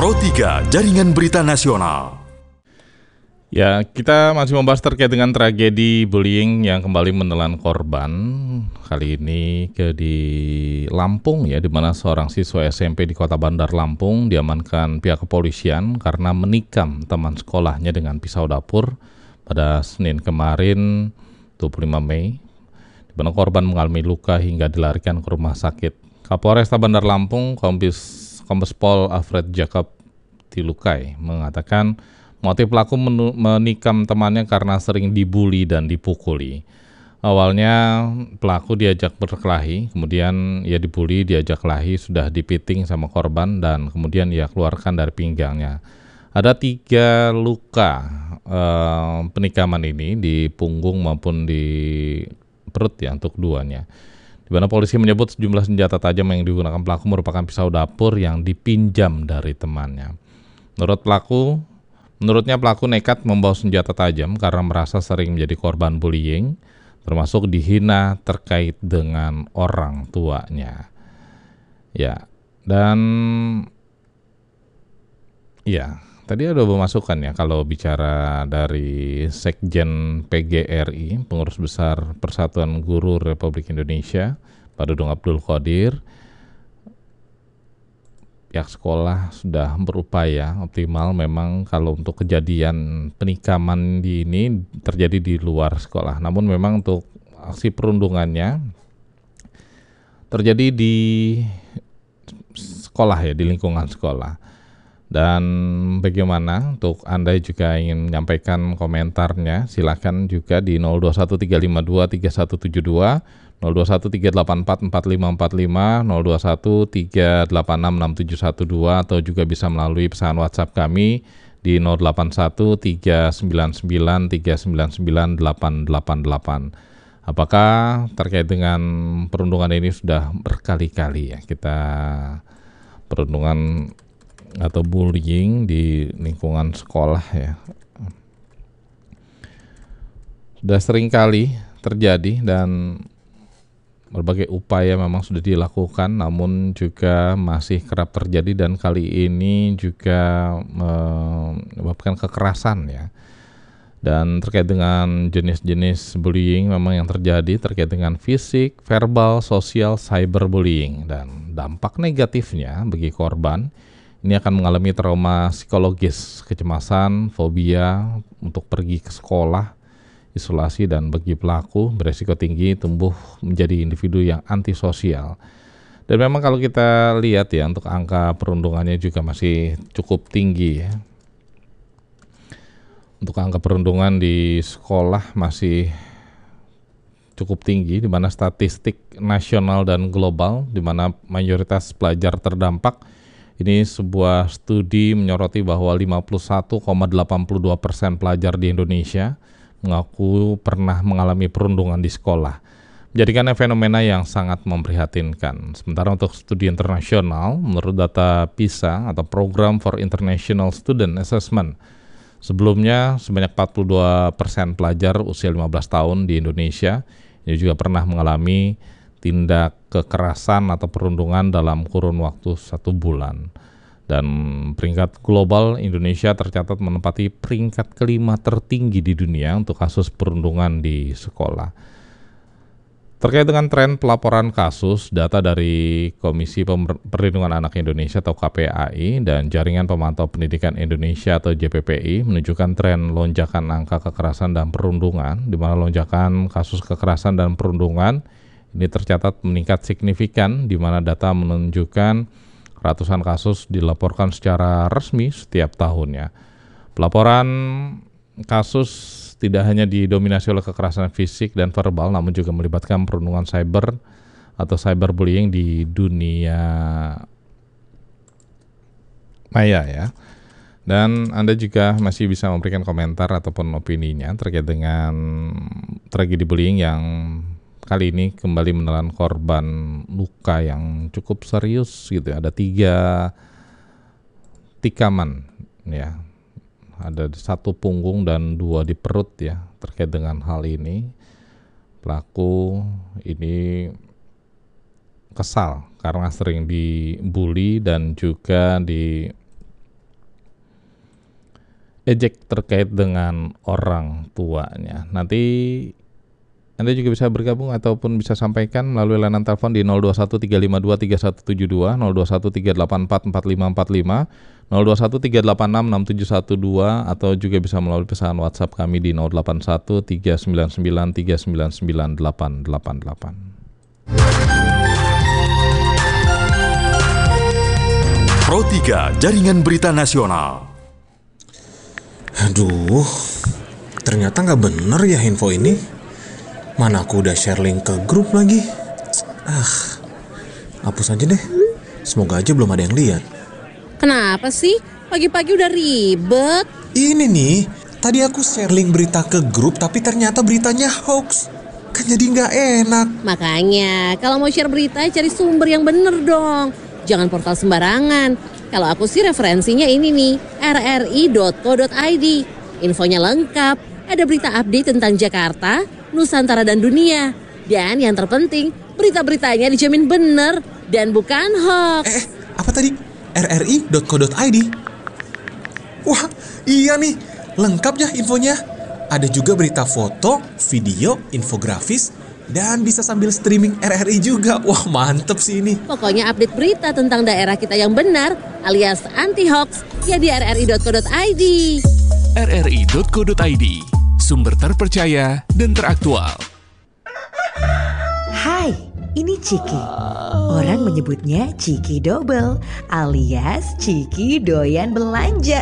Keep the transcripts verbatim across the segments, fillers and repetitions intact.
Pro tiga, Jaringan Berita Nasional. Ya, kita masih membahas terkait dengan tragedi bullying yang kembali menelan korban. Kali ini ke di Lampung ya, di mana seorang siswa S M P di Kota Bandar Lampung diamankan pihak kepolisian karena menikam teman sekolahnya dengan pisau dapur pada Senin kemarin dua puluh lima Mei, di mana korban mengalami luka hingga dilarikan ke rumah sakit. Kapolresta Bandar Lampung, Kombes Kombes Pol Alfred Jacob Tilukai mengatakan motif pelaku menu- menikam temannya karena sering dibully dan dipukuli. Awalnya pelaku diajak berkelahi, kemudian ia dibully, diajak kelahi, sudah dipiting sama korban dan kemudian ia keluarkan dari pinggangnya. Ada tiga luka eh, penikaman ini di punggung maupun di perut ya untuk duanya. Di mana polisi menyebut sejumlah senjata tajam yang digunakan pelaku merupakan pisau dapur yang dipinjam dari temannya. Menurut pelaku, menurutnya pelaku nekat membawa senjata tajam karena merasa sering menjadi korban bullying, termasuk dihina terkait dengan orang tuanya. Ya, dan ya, tadi ada masukan ya kalau bicara dari Sekjen P G R I, Pengurus Besar Persatuan Guru Republik Indonesia, Pak Dudung Abdul Qadir. Pihak sekolah sudah berupaya optimal memang kalau untuk kejadian penikaman di ini terjadi di luar sekolah. Namun memang untuk aksi perundungannya terjadi di sekolah ya, di lingkungan sekolah. Dan bagaimana untuk Anda juga ingin menyampaikan komentarnya, silakan juga di nol dua satu tiga lima dua tiga satu tujuh dua, nol dua satu tiga delapan empat empat lima empat lima, nol dua satu tiga delapan enam enam tujuh satu dua, atau juga bisa melalui pesan WhatsApp kami di nol delapan satu tiga sembilan sembilan tiga sembilan sembilan delapan delapan delapan. Apakah terkait dengan perundungan ini sudah berkali-kali ya kita perundungan atau bullying di lingkungan sekolah ya, sudah sering kali terjadi dan berbagai upaya memang sudah dilakukan, namun juga masih kerap terjadi dan kali ini juga menyebabkan kekerasan ya. Dan terkait dengan jenis-jenis bullying memang yang terjadi terkait dengan fisik, verbal, sosial, cyberbullying, dan dampak negatifnya bagi korban ini akan mengalami trauma psikologis, kecemasan, fobia untuk pergi ke sekolah, isolasi, dan bagi pelaku beresiko tinggi tumbuh menjadi individu yang antisosial. Dan memang kalau kita lihat ya untuk angka perundungannya juga masih cukup tinggi ya. Untuk angka perundungan di sekolah masih cukup tinggi, di mana statistik nasional dan global, di mana mayoritas pelajar terdampak. Ini sebuah studi menyoroti bahwa lima puluh satu koma delapan dua persen pelajar di Indonesia mengaku pernah mengalami perundungan di sekolah. Menjadikannya fenomena yang sangat memprihatinkan. Sementara untuk studi internasional, menurut data PISA atau Program for International Student Assessment, sebelumnya sebanyak empat puluh dua persen pelajar usia lima belas tahun di Indonesia ini juga pernah mengalami tindak kekerasan atau perundungan dalam kurun waktu satu bulan. Dan peringkat global, Indonesia tercatat menempati peringkat kelima tertinggi di dunia untuk kasus perundungan di sekolah. Terkait dengan tren pelaporan kasus, data dari Komisi Perlindungan Anak Indonesia atau K P A I dan Jaringan Pemantau Pendidikan Indonesia atau J P P I menunjukkan tren lonjakan angka kekerasan dan perundungan, di mana lonjakan kasus kekerasan dan perundungan ini tercatat meningkat signifikan, di mana data menunjukkan ratusan kasus dilaporkan secara resmi setiap tahunnya. Pelaporan kasus tidak hanya didominasi oleh kekerasan fisik dan verbal, namun juga melibatkan perundungan cyber atau cyberbullying di dunia maya ya. Dan Anda juga masih bisa memberikan komentar ataupun opininya terkait dengan tragedi bullying yang kali ini kembali menelan korban luka yang cukup serius gitu. Ada tiga tikaman ya. Ada satu punggung dan dua di perut ya terkait dengan hal ini. Pelaku ini kesal karena sering dibully dan juga di ejek terkait dengan orang tuanya. Nanti Anda juga bisa bergabung ataupun bisa sampaikan melalui layanan telepon di nol dua satu tiga lima dua tiga satu tujuh dua, nol dua satu tiga delapan empat empat lima empat lima, nol dua satu tiga delapan enam enam tujuh satu dua, atau juga bisa melalui pesan WhatsApp kami di nol delapan satu tiga sembilan sembilan tiga sembilan sembilan delapan delapan delapan. Pro tiga Jaringan Berita Nasional. Aduh, ternyata nggak bener ya info ini. Mana aku udah share link ke grup lagi. Ah, hapus aja deh. Semoga aja belum ada yang lihat. Kenapa sih? Pagi-pagi udah ribet. Ini nih, tadi aku share link berita ke grup tapi ternyata beritanya hoax. Kan jadi nggak enak. Makanya, kalau mau share berita cari sumber yang bener dong. Jangan portal sembarangan. Kalau aku sih referensinya ini nih, r r i dot co dot i d. Infonya lengkap, ada berita update tentang Jakarta, Nusantara dan dunia. Dan yang terpenting, berita-beritanya dijamin bener dan bukan hoax. Eh, apa tadi? r r i dot co dot i d. Wah, iya nih, lengkap ya infonya. Ada juga berita foto, video, infografis, dan bisa sambil streaming R R I juga. Wah, mantep sih ini. Pokoknya update berita tentang daerah kita yang benar alias anti-hoax ya di r r i dot co dot i d. r r i dot co dot i d, sumber terpercaya dan teraktual. Hai, ini Ciki. Orang menyebutnya Ciki Double alias Ciki doyan belanja.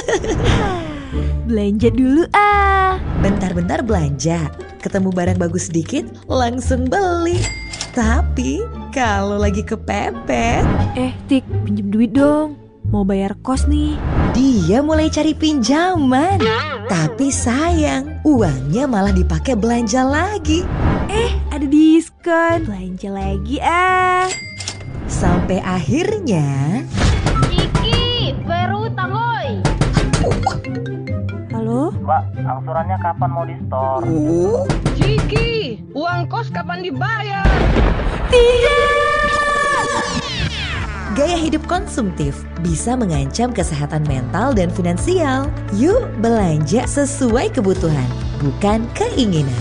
Belanja dulu ah. Bentar-bentar belanja, ketemu barang bagus sedikit langsung beli. Tapi kalau lagi kepepet, Eh Tik, pinjem duit dong. Mau bayar kos nih. dia mulai cari pinjaman. Tapi sayang, uangnya malah dipakai belanja lagi. Eh ada diskon. Belanja lagi ah. Sampai akhirnya Ciki, bayar utang woi. Halo? Mbak, angsurannya kapan mau di-store? Ciki, uang kos kapan dibayar? gaya hidup konsumtif bisa mengancam kesehatan mental dan finansial. Yuk belanja sesuai kebutuhan, bukan keinginan.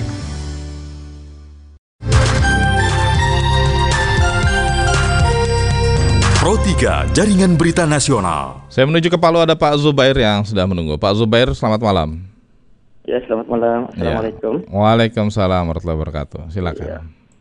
Pro tiga Jaringan Berita Nasional. Saya menuju ke Palu, ada Pak Zubair yang sudah menunggu. Pak Zubair, selamat malam. Ya, selamat malam. Assalamualaikum. Ya. Waalaikumsalam warahmatullahi wabarakatuh. Silakan. Ya.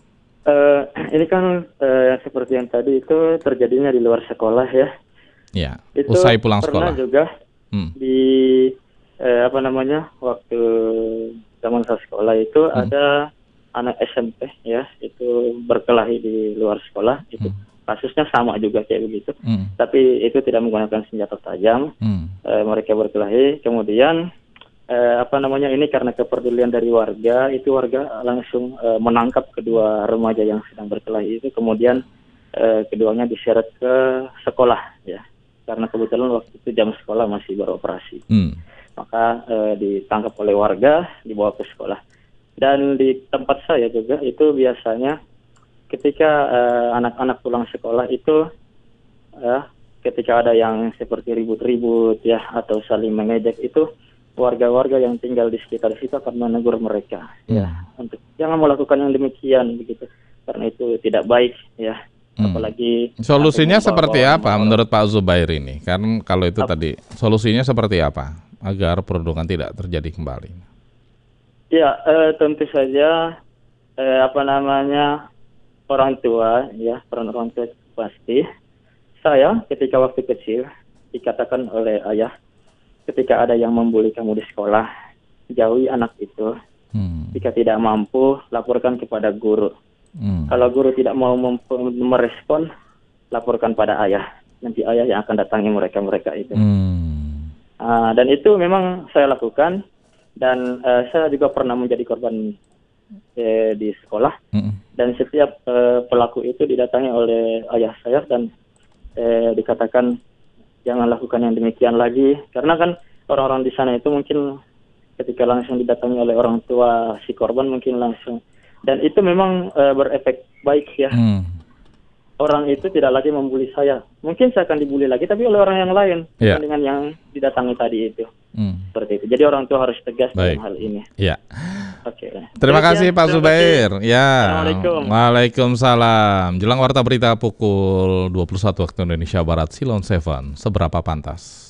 Uh, ini kan uh, seperti yang tadi itu terjadinya di luar sekolah ya. Ya. Itu usai pulang pernah sekolah. juga hmm. di uh, apa namanya waktu zaman saya sekolah itu hmm. ada anak S M P ya itu berkelahi di luar sekolah itu. Hmm. Kasusnya sama juga kayak begitu, hmm. tapi itu tidak menggunakan senjata tajam. Hmm. E, mereka berkelahi, kemudian e, apa namanya ini karena kepedulian dari warga, itu warga langsung e, menangkap kedua remaja yang sedang berkelahi itu, kemudian e, keduanya diseret ke sekolah ya, karena kebetulan waktu itu jam sekolah masih beroperasi. Hmm. Maka e, ditangkap oleh warga, dibawa ke sekolah. Dan di tempat saya juga itu biasanya ketika uh, anak-anak pulang sekolah itu uh, ketika ada yang seperti ribut-ribut ya atau saling mengejek itu warga-warga yang tinggal di sekitar situ akan menegur mereka hmm. ya untuk jangan melakukan yang demikian begitu karena itu tidak baik ya hmm. apalagi solusinya seperti apa menurut Pak Zubair ini kan kalau itu Ap- tadi solusinya seperti apa agar perundungan tidak terjadi kembali? Ya uh, tentu saja uh, apa namanya orang tua, ya, peran orang tua pasti. Saya ketika waktu kecil dikatakan oleh ayah, ketika ada yang membuli kamu di sekolah, jauhi anak itu. Hmm. Jika tidak mampu, laporkan kepada guru. Hmm. Kalau guru tidak mau mem- merespon, laporkan pada ayah. Nanti ayah yang akan datangi mereka-mereka itu. Hmm. Uh, dan itu memang saya lakukan. Dan uh, saya juga pernah menjadi korban Eh, di sekolah mm. dan setiap eh, pelaku itu didatangi oleh ayah saya dan eh, dikatakan jangan lakukan yang demikian lagi karena kan orang-orang di sana itu mungkin ketika langsung didatangi oleh orang tua si korban mungkin langsung dan itu memang eh, berefek baik ya mm. orang itu tidak lagi membuli saya mungkin saya akan dibuli lagi tapi oleh orang yang lain yeah. dengan yang didatangi tadi itu Hmm. Seperti itu. Jadi orang tua harus tegas Baik. dalam hal ini. Ya. Oke. Terima Baik, kasih ya. Pak Terima Zubair. kasih. Ya. Assalamualaikum. Waalaikumsalam. Jelang warta berita pukul dua puluh satu waktu Indonesia Barat, Silon Seven. Seberapa pantas?